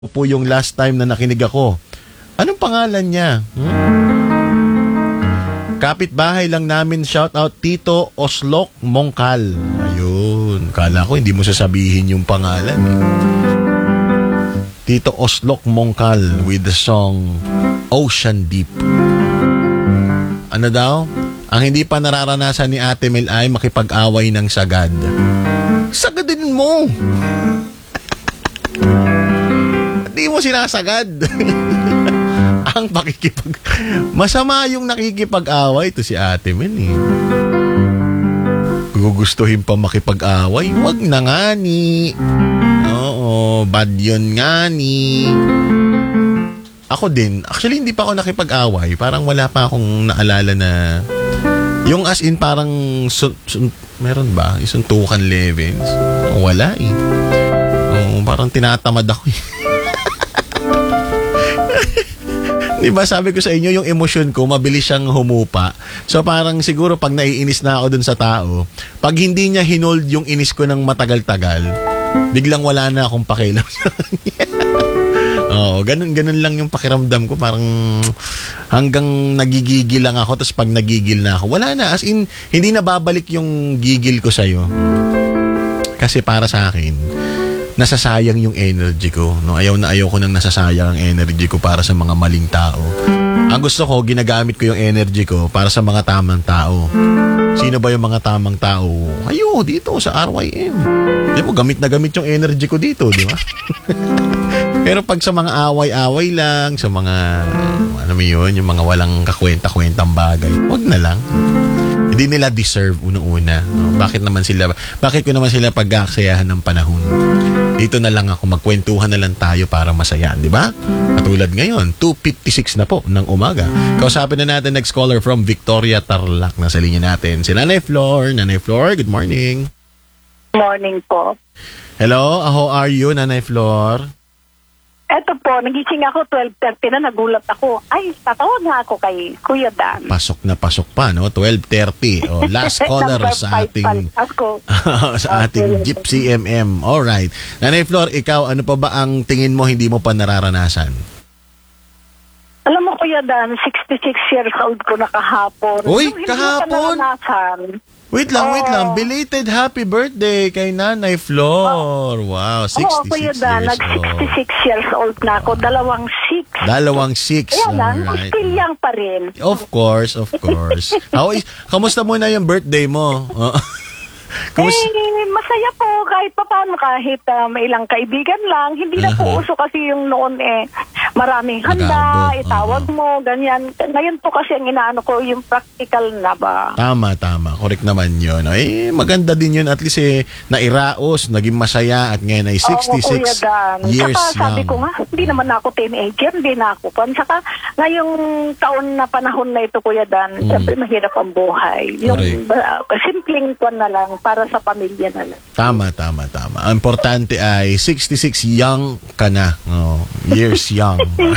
po yung last time na nakinig ako. Anong pangalan niya? Kapitbahay lang namin, shout out Tito Oslok Mongkal. Ayun, kala ko hindi mo sasabihin yung pangalan. Tito Oslok Mongkal with the song Ocean Deep. Ano daw? Ang hindi pa nararanasan ni Ate Mel ay makipag-away ng sagad. Sagadin mo! Hindi mo sinasagad. Ang masama yung nakikipag-away. Ito si Ate Mel eh. Gugustuhin pa makipag-away. Wag na nga ni. Oo, bad yun nga ni. Ako din. Actually, hindi pa ako nakipag-away. Parang wala pa akong naalala na yung as in parang meron ba? Isuntukan levels? Wala eh. Parang tinatamad ako eh. Diba sabi ko sa inyo, yung emosyon ko, mabilis siyang humupa. So parang siguro pag naiinis na ako dun sa tao, pag hindi niya hinold yung inis ko ng matagal-tagal, biglang wala na akong pakialam sa kanya. Oo, ganun lang yung pakiramdam ko. Parang hanggang nagigigil lang ako, tapos pag nagigil na ako, wala na. As in, hindi na babalik yung gigil ko sa'yo. Kasi para sa akin, nasasayang yung energy ko. No, ayaw ko nang nasasayang ang energy ko para sa mga maling tao. Ang gusto ko, ginagamit ko yung energy ko para sa mga tamang tao. Sino ba yung mga tamang tao? Ayo, dito sa RYM. Di mo, gamit na gamit yung energy ko dito, di ba? Pero pag sa mga away-away lang, sa mga, ano mo yun, yung mga walang kakwenta-kwentang bagay, wag na lang. Hindi nila deserve unang-una. No? Bakit ko naman sila pag-aaksayahan ng panahon? Dito na lang ako, magkwentuhan na lang tayo para masaya, di ba? Katulad ngayon, 2:56 na po ng umaga. Kausapin na natin next caller from Victoria, Tarlac. Nasa linya natin si Nanay Flor. Nanay Flor, good morning. Morning po. Hello, how are you, Nanay Flor? Eto po, nagising ako 12:30 na, nagulat ako. Ay, tatawag nga ako kay Kuya Dan. Pasok na pasok pa, no? 12:30. Oh, last caller sa ating sa ating Gypsy MM. Alright. Nanay Flor, ikaw, ano pa ba ang tingin mo hindi mo pa nararanasan? Alam mo, Kuya Dan, 66 years old ko na kahapon. Uy, hindi kahapon? Mo pa naranasan. Wait lang. Belated happy birthday kay Nanay Flor. Wow, 66 Kuya years Dan, old. 66 years old na ako. 26. Kaya lang, Alright. still young pa rin. Of course. Kamusta mo na yung birthday mo? Masaya po kahit paano, kahit may ilang kaibigan lang. Hindi na po uso kasi yung noon maraming handa, itawag mo, ganyan. Ngayon po kasi ang inaano ko yung practical na ba. Tama. Correct naman yun. Maganda din yun. At least nairaos, naging masaya at ngayon ay 66 years Saka, sabi ko nga, hindi naman ako teenager, hindi na ako pan. Saka ngayong taon na panahon na ito, Kuya Dan, siyempre mahirap ang buhay. Yung simpleng kwan na lang para sa pamilya na lang. Tama. Ang importante ay 66 young ka na. Years young.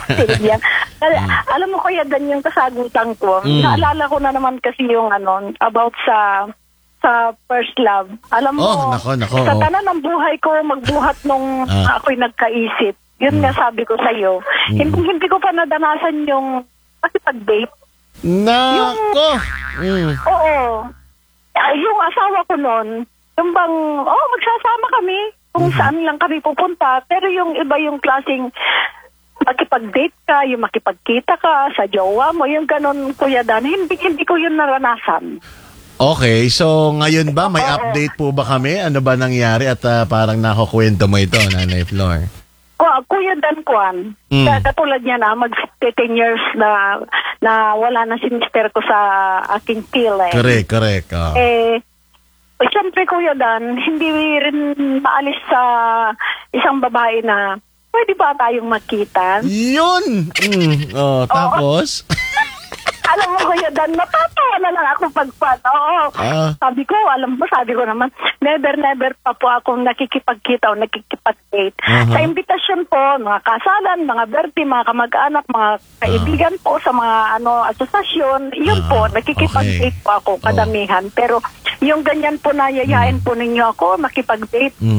Alam mo, Kuya Dan, yung kasagutan ko, naalala ko na naman kasi yung about sa first love. Alam mo, nako. sa tanan ng buhay ko, magbuhat nung ako'y nagkaisip. Yun nga sabi ko sa'yo. Hindi ko pa nadanasan yung makipag-date. Nako! Oo. Yung asawa ko noon, yung bang, magsasama kami kung saan lang kami pupunta. Pero yung iba yung klaseng makipag-date ka, yung makipagkita ka sa jowa mo, yung ganon, Kuya Dan, hindi ko yun naranasan. Okay, so ngayon ba may update po ba kami? Ano ba nangyari at parang nakukwento mo ito, Nanay Flor? Kuya Dan Kwan, katulad niya na mag-10 years na wala na si mister ko sa aking pill. Correct. Siyempre, Kuya Dan, hindi rin maalis sa isang babae na pwede ba tayong magkita? Yun! Tapos? Alam mo, Kuya Dan, natatawa na lang ako pagpan. Sabi ko naman, never pa po akong nakikipagkita o nakikipag-date. Sa imbitasyon po, mga kasalan, mga birthday, mga kamag-anak, mga kaibigan po sa mga asosasyon, yun po, nakikipag-date po ako, kadamihan. Pero yung ganyan po na yayain po ninyo ako, makipag-date,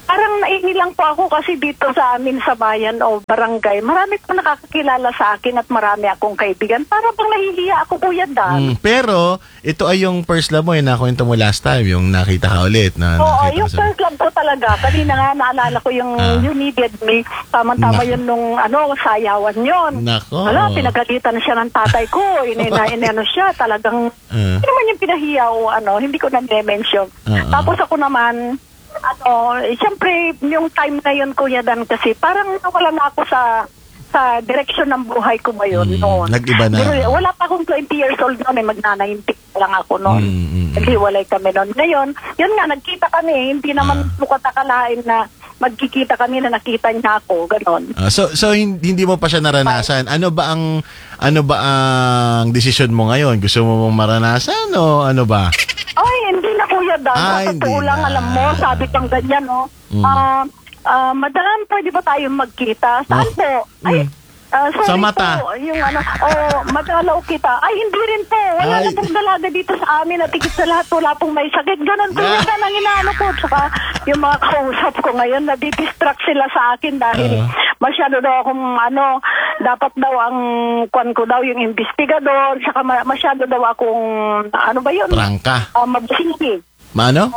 Parang naiilang po ako kasi dito sa amin sa bayan o barangay, marami po nakakakilala sa akin at marami akong kaibigan. Para bang nahihiya ako, Kuya Dan. Pero, ito ay yung first love mo, yung nakwento mo last time, yung nakita ka ulit. Oo, yung first love ko talaga. Kanina nga, naalala ko yung You Needed Me. Tama-tama yun nung sayawan yun. Nako. Wala, pinagalitan siya ng tatay ko. Inano siya, talagang, hindi naman yung pinahiya o hindi ko na-mention. Tapos ako naman, siyempre, yung time na yun, Kuya Dan, kasi parang nawala na ako sa direction ng buhay ko ngayon noon. Nag-iba na. Pero, wala pa akong 20 years old noon, magna-19 lang ako noon. Naghiwalay kami noon. Ngayon, yun nga, nagkita kami, hindi naman sukat akalain na magkikita kami na nakita niya ako, ganon. So hindi mo pa siya naranasan. Ano ba ang desisyon mo ngayon? Gusto mo mong maranasan o ano ba? Ay, hindi na, Kuya Dan. Sa totoo lang, alam mo, sabi pang ganyan, madam, pwede ba tayong magkita? Saan po? Ay, sorry sa mata. po, yung madalaw kita. Ay, hindi rin po. Wala na pong dalaga dito sa amin at higit sa lahat, wala pong may sakit. Ganon po yung ang inaano ko. Tsaka yung mga kausap ko ngayon, nadidistract sila sa akin dahil masyado daw akong dapat daw ang kwan ko daw yung investigador, tsaka masyado daw akong, Prangka. Mabsingki. Maano?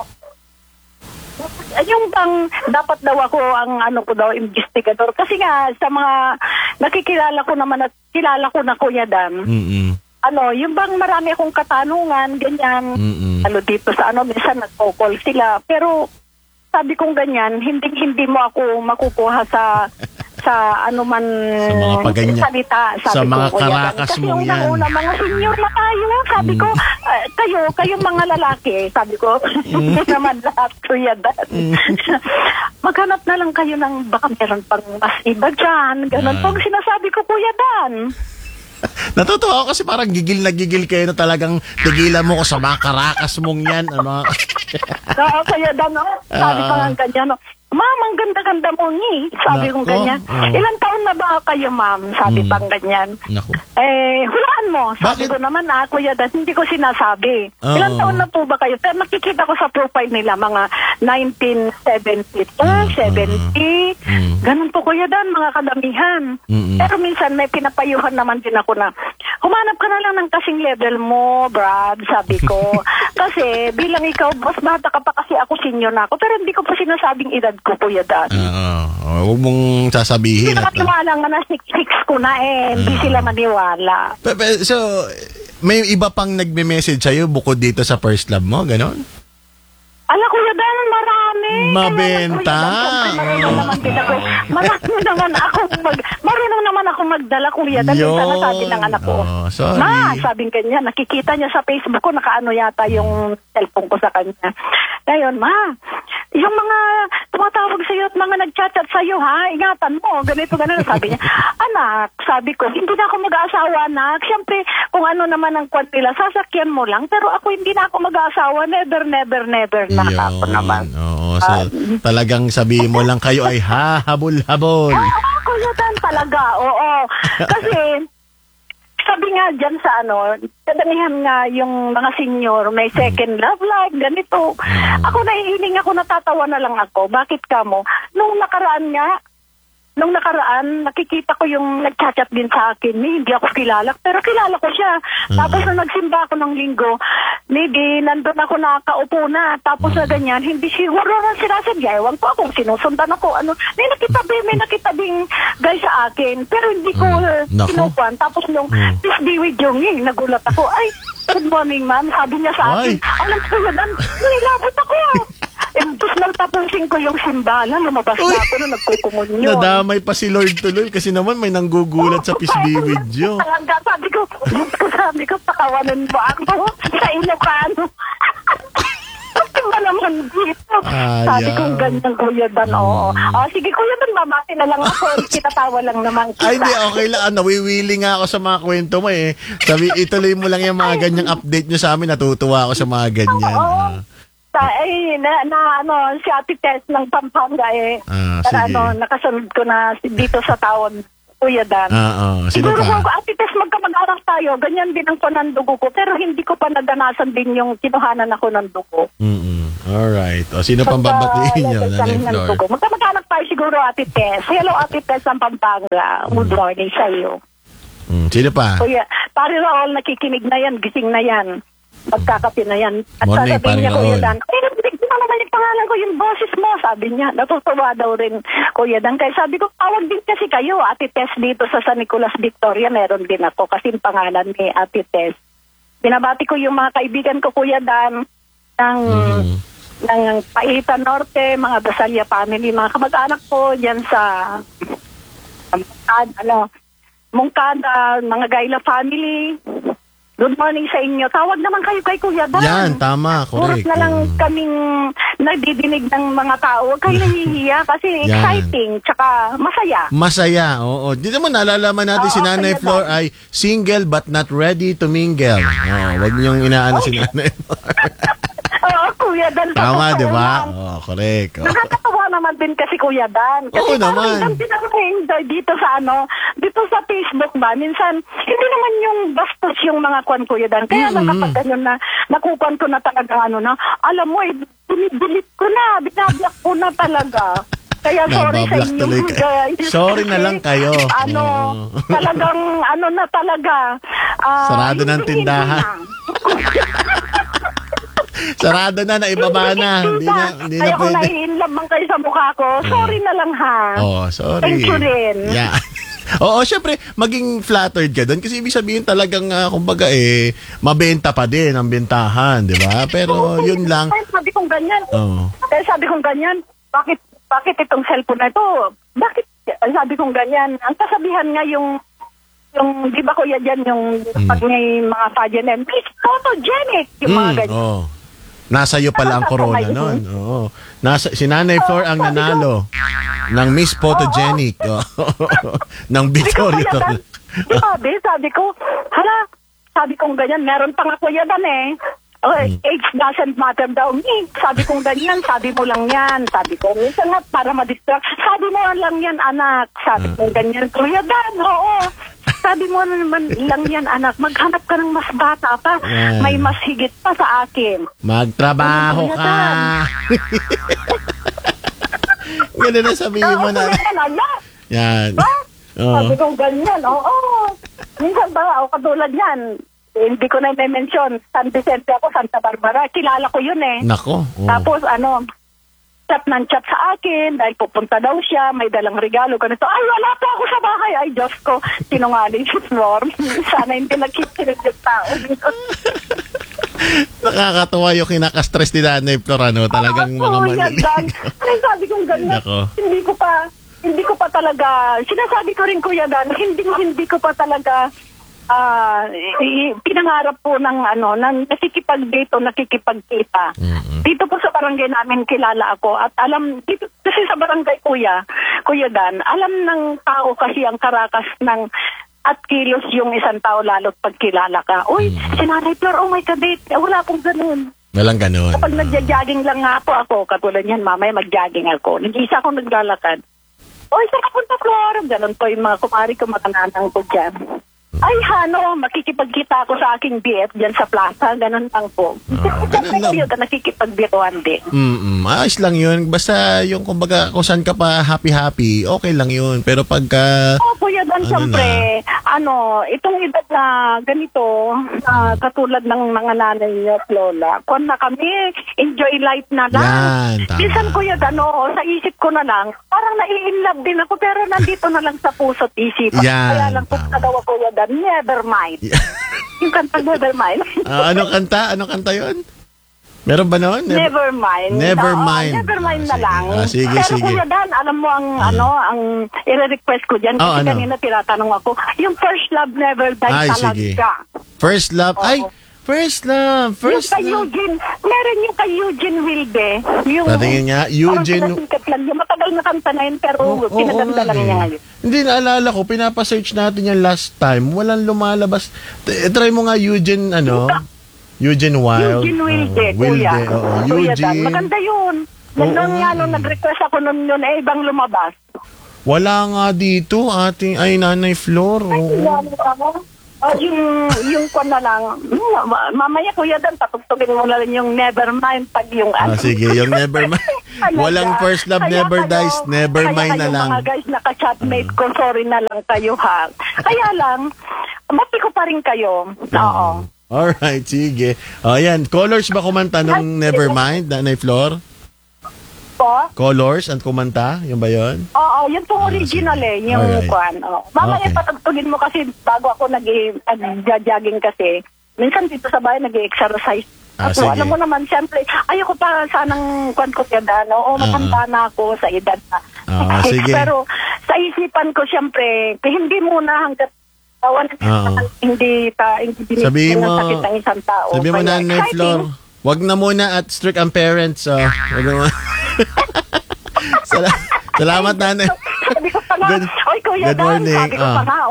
Yung bang dapat daw ako ang ko daw investigador kasi nga sa mga nakikilala ko naman at kilala ko na, Kuya Dan. Yung bang marami akong katanungan ganyan. Dito sa minsan nagko-call sila pero sabi kong ganyan hindi mo ako makukuha sa anuman sa mga paganyan, salita, sabi sa ko, mga Kuya Dan. karakas kasi mong yan. Kasi mga senior na tayo, sabi ko, kayong mga lalaki, sabi ko, naman lahat, Kuya Dan. Maghanap na lang kayo ng baka meron pang mas iba dyan. Ganon pong sinasabi ko, Kuya Dan. Natutuwa ako kasi parang gigil na gigil kayo na talagang tigilan mo ko sa mga karakas mong yan. Kaya Dan, sabi pa nga ganyan, Ma'am, ang ganda-ganda mo ni. Sabi kong ganyan. Ilang taon na ba kayo, ma'am? Sabi pang ganyan. Naku. Hulaan mo. Sabi ko naman, Kuya Dan, hindi ko sinasabi. Ilang taon na po ba kayo? Pero nakikita ko sa profile nila, mga 1972, 70. Ganun po, Kuya Dan, mga kadamihan. Pero minsan may pinapayuhan naman din ako na, humanap ka na lang ng kasing level mo, Brad, sabi ko. Kasi bilang ikaw, mas bata ka pa kasi ako senior na ako. Pero hindi ko po sinasabing edad ko, Kuya Dan. Huwag mong sasabihin. Hindi nakatiwala nga na 6'6" ko na hindi sila maniwala. So, may iba pang nagme-message sa'yo bukod dito sa first love mo, ganon? Ala, Kuya Dan, marami. Mabenta. Marunong naman ako magdala, Kuya Dan. Yung sana sabi ng anak ko. Sorry. Ma, sabing kanya, nakikita niya sa Facebook ko, nakaano yata yung cellphone ko sa kanya. Ngayon, ma, yung mga tumatawag sa'yo at mga nag-chat-chat sa'yo, ha? Ingatan mo, ganito. Sabi niya, anak, sabi ko, hindi na ako mag-aasawa, anak. Siyempre, kung ano naman ang kwan nila, sasakyan mo lang. Pero ako, hindi na ako mag-aasawa. Never na ako naman. Oo, so talagang sabihin mo lang kayo ay habol-habol. Kuya Dan, talaga, oo. Kasi, sabi nga dyan sa kadamihan nga yung mga senior, may second love life, ganito. Ako naiiling ako, natatawa na lang ako. Bakit ka mo? Nung nakaraan, nakikita ko yung nag-chat din sa akin. Hindi ako kilala, pero kilala ko siya. Tapos nung nagsimba ako ng linggo, maybe nandun ako nakaupo na. Tapos na ganyan, hindi siguro na sinasadya. Ewan ko akong sinusundan ako. May nakitabing guy sa akin. Pero hindi ko sinukuan. Tapos nung please be with you, nagulat ako. Ay, good morning, ma'am. Sabi niya sa akin, alam ko yun, nilabot ako. Tapos nang tapusin ko yung simbahan, lumabas na ako nung nagkukumunyon. Nadamay pa si Lord tuloy kasi naman may nanggugulat sa Peace Be With You. Sabi ko, pakawanan mo ako sa Ilocano. Kasi ba naman dito? Sabi ko, ganyan, Kuya Dan, oo. Sige, Kuya Dan, mamati na lang ako. Kitatawa lang naman kita. Ay, hindi, okay lang. Nawiwili nga ako sa mga kwento mo eh. Sabi, ituloy mo lang yung mga ganyang update nyo sa amin. Natutuwa ako sa mga ganyan. Si Ate Tess ng Pampanga nakasunod ko na dito sa taon. Kuya Dan. Sino Siguro pa? kung Ate Tess, magkamag-anak tayo, ganyan din ang panandugo ko, pero hindi ko pa nadanasan din yung kinuhanan ako ng dugo. Alright. O, sino pang babatiin nyo, Nanay Flor? Magkamag-anak tayo siguro, Ate Tess. Hello, Ate Tess ng Pampanga. Good morning sa iyo. Sino pa? Kuya, pare Raul, nakikinig na yan, gising na yan. Magkakape na yan. At Morning, sasabihin niya, pare Kuya Raul. Dan, ay, nabigyan mo naman yung pangalan ko, yung boses mo, sabi niya. Natutuwa daw rin, Kuya Dan. Kaya sabi ko, tawag din kasi kayo, Ate Tess, dito sa San Nicolas, Victoria, meron din ako, kasi yung pangalan ni Ate Tess. Binabati ko yung mga kaibigan ko, Kuya Dan, ng Paita Norte, mga Basalya family, mga kamag-anak ko dyan sa Mungkada, mga Gaila family. Good morning sa inyo. Tawag naman kayo kay Kuya Dan. Yan, tama, correct. Purot na lang kaming nagdidinig ng mga tao. Huwag kayo nahihiya kasi exciting, tsaka masaya. Masaya, oo. Di naman nalalaman natin si Nanay Kuya Flor Dan. ay single but not ready to mingle. Wag niyong inaano si Nanay Flor. Oo, Kuya Dan. sa Tama, totoo di ba? lang. Oo, correct. Oo. Nakakatawa naman din kasi Kuya Dan. Kasi Oo naman. parang din ako na-enjoy dito sa dito sa Facebook ba. Minsan, hindi naman yung bastos yung mga kwan Kuya Dan. Kaya lang kapag ganyan na, nakukuhan ko na talaga alam mo, binibilit ko na, binablock ko na talaga. Kaya sorry sa Nabablock inyo tuloy kayo. guys. Sorry na lang kayo. Talagang na talaga. Sarado ng hindi tindahan. na. Sarado na, naibaba na. Hindi na Kaya kung pwede. nai-inlove man kayo sa mukha ko, sorry na lang ha. Oh, sorry. Thank you rin. Yeah. Oo, syempre, maging flattered ka doon kasi ibig sabihin talagang, kumbaga mabenta pa din ang bentahan, di ba? Pero yun lang. Kaya sabi kong ganyan. Oo. Kaya sabi kong ganyan, bakit itong cellphone na ito? Bakit? Sabi kong ganyan. Ang kasabihan nga yung di ba kuya dyan, yung pag may mga pageant, please, photogenic, yung mga ganyan. Oo. Nasa iyo pala ang corona noon. Oo. Si Nanay Flor ang nanalo ng Miss Photogenic. Ng Victoria. Sabi ko, sabi kong ganyan, meron pa nga kuya Dan age doesn't matter daw. Sabi kong ganyan, sabi mo lang yan. Sabi ko, minsan nga para ma-distract. Sabi mo lang yan, anak. Sabi kong ganyan, Kuya Dan, oo. Sabi mo naman lang yan, anak. Maghanap ka ng mas bata pa. Yan. May mas higit pa sa akin. Magtrabaho Kuya ka. Ganun na sabihin mo na. Yan. Sabi kong ganyan, oo. Minsan ba, katulad yan, hindi ko na i-mention, San Vicente ako, Santa Barbara. Kilala ko yun Nako. Oh. Tapos chat ng chat sa akin dahil pupunta daw siya, may dalang regalo, ganito. Ay, wala po ako sa bahay. Ay, Diyos ko, sinungaling si Norm. Sana hindi nagkikinig yung tao. Nakakatuwa yung kinaka-stress ni Nanay Flor, talagang mga manili. Ay, sabi kong ganyan, hindi ko pa talaga, sinasabi ko rin Kuya Dan, hindi ko pa talaga pinangarap po ng nakikipag-date o nakikipagkita. Dito po sa barangay namin kilala ako at alam, dito, kasi sa barangay Kuya Dan, alam ng tao kasi ang karakas ng at kilos yung isang tao lalo't pagkilala ka. Uy, si Nanay Flor, oh my ka-date. Wala pong ganun. Walang ganun. Kapag nagja-jogging lang nga po ako, katulad yan, mamaya mag-jogging ako. Nag-isa akong naglalakad. Oy, saan ka punta, Flor? Ganun po yung mga kumari ko, matananang ko dyan. Ay, makikipagkita ako sa aking BF dyan sa plaza. Ganun lang po. Ganun lang. Nakikipagbiruan din. Ayos lang yun. Basta yung kumbaga kung saan ka pa happy-happy, okay lang yun. Pero pagka... Kuya Dan, siyempre, itong edad na ganito, katulad ng mga nanay niyo, Lola, kung na kami, enjoy life na lang. Yan, tama. Minsan, Kuya Dan, sa isip ko na lang, parang nai-inlove din ako, pero nandito na lang sa puso't isip. Yan, Kaya lang po kagawa, Kuya Dan, never mind. Yung kanta, never mind. Anong kanta yun? Meron ba noon? Never mind. Never mind. Never mind na lang. Sige, pero sige. Kuya Dan, alam mo ang i-request ko dyan, kasi kanina tinatanong ako, yung first love never dies talaga. Sige. First love. Ay, first love. First yung kay love. Eugene, meron yung kay Eugene Wilde. Yung, Patingin nga, Eugene. Parang pinasikat lang. Yung matagal na kanta na yun, pero pinaganda lang niya ngayon. Hindi, naalala ko, pinapa-search natin yan last time. Walang lumalabas. Try mo nga Eugene, Eugene Wilde. Eugene Wilde, Kuya. Oo, Kuya Dan, Eugene. maganda yun. Nung nag-request ako nun yun, ibang lumabas. Wala nga dito, Nanay Flor. Yung kwan na lang. Mamaya Kuya Dan, patugtugin mo na lang yung Nevermind pag yung sige, yung Nevermind. Walang first love never dies, Nevermind na lang. Mga guys, naka-chatmate ko, sorry na lang kayo ha. Kaya lang, mati ko pa rin kayo. Oo. Alright, sige. Ayan, Colors ba kumanta ng Nevermind, Nanay Flor? Po? Colors and kumanta? Yung ba yun? Oo, yun pong original yung kwan. Mamaya patugtugin mo kasi bago ako nag-jogging kasi. Minsan dito sa bahay nag-exercise. Alam mo naman, siyempre, ayoko pa sanang kwan ko yan. Matanda na ako sa edad na. Sige. Pero sa isipan ko, siyempre, hindi muna hanggat hindi sabihin mo, sakit ng isang tao. Sabihin mo na, Nanay Flor, wag na muna at strict ang parents. Wag na muna. Salamat, Nanay. Sabi ko pa nga, Kuya Dan, sabi ko pa nga,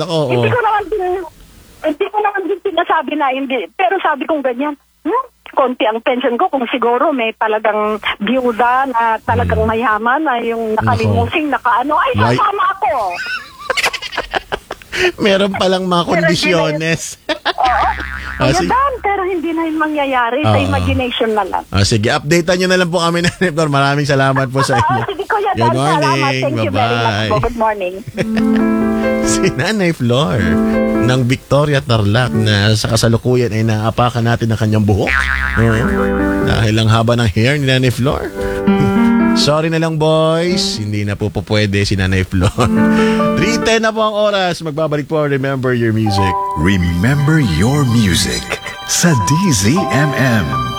Hindi ko naman din sinasabi na hindi. Pero sabi kong ganyan, konti ang pension ko kung siguro may talagang byuda na talagang mayaman na yung nakalimusing, sasama ako. Meron palang mga kondisyones. Kuya Dan, pero hindi na yung mangyayari. Sa imagination na lang. Sige, updatean nyo na lang po kami, Nanay Flor. Maraming salamat po sa inyo. Sige, Kuya Dan, salamat. Thank you very much. Good morning. Si Nanay Flor ng Victoria Tarlac na sa kasalukuyan ay naapakan natin ang kanyang buhok. Dahil ang haba ng hair ni Nanay Flor. Sorry na lang, boys. Hindi na po pwede si Nanay Flor. 3:10 na po ang oras. Magbabalik po ang Remember Your Music. Remember Your Music sa DZMM.